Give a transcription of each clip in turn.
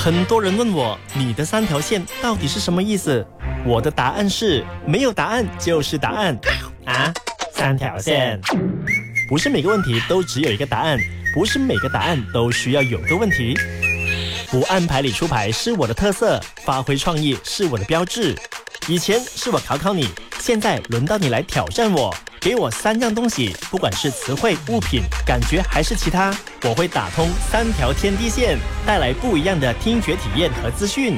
很多人问我，你的3条线到底是什么意思？我的答案是，没有答案就是答案啊！3条线，不是每个问题都只有一个答案，不是每个答案都需要有个问题。不按牌理出牌是我的特色，发挥创意是我的标志。以前是我考考你，现在轮到你来挑战我。给我3样东西，不管是词汇、物品、感觉还是其他，我会打通3条天地线，带来不一样的听觉体验和资讯。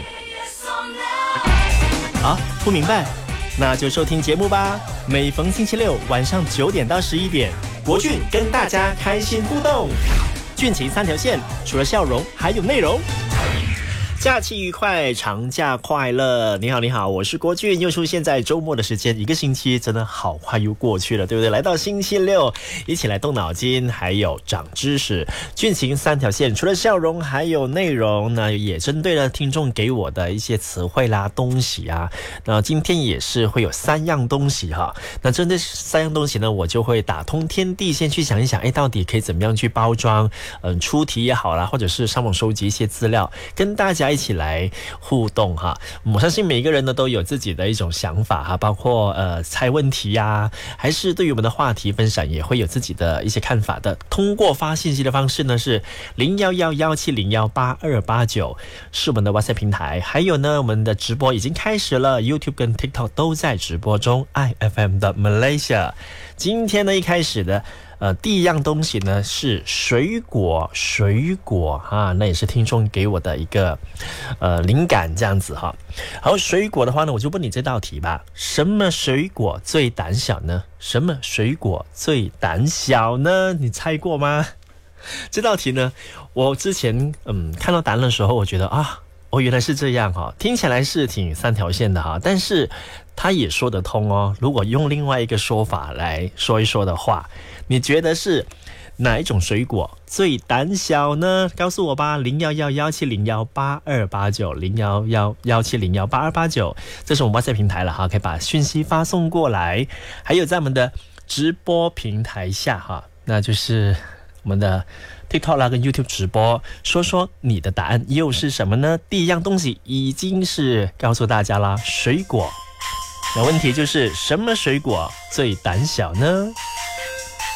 好，不明白？那就收听节目吧。每逢星期六晚上9点到11点，国俊跟大家开心互动。俊情3条线，除了笑容，还有内容。假期愉快，长假快乐！你好，你好，我是郭俊，又出现在周末的时间，一个星期真的好快又过去了，对不对？来到星期六，一起来动脑筋，还有长知识。俊情3条线，除了笑容，还有内容呢，也针对了听众给我的一些词汇啦、东西啊。那今天也是会有3样东西哈。那针对3样东西呢，我就会打通天地线去想一想，到底可以怎么样去包装？出题也好啦，或者是上网收集一些资料，跟大家一起来互动哈。我相信每一个人呢都有自己的一种想法哈，包括猜问题呀，还是对于我们的话题分享也会有自己的一些看法的。通过发信息的方式呢是0111701829，是我们的 WhatsApp 平台。还有呢，我们的直播已经开始了， YouTube 跟 TikTok 都在直播中， IFM 的 Malaysia。 今天呢一开始的第一样东西呢是水果哈，那也是听众给我的一个灵感这样子哈。好，水果的话呢，我就问你这道题吧：什么水果最胆小呢？什么水果最胆小呢？你猜过吗？这道题呢，我之前看到答案的时候，我觉得原来是这样哈，听起来是挺3条线的哈，但是它也说得通哦。如果用另外一个说法来说一说的话，你觉得是哪一种水果最胆小呢？告诉我吧，0111701829，0111701829，这是我们 WhatsApp 平台了哈，可以把讯息发送过来。还有在我们的直播平台下哈，那就是我们的 TikTok 啦跟 YouTube 直播，说说你的答案又是什么呢？第一样东西已经是告诉大家啦，水果。那问题就是什么水果最胆小呢？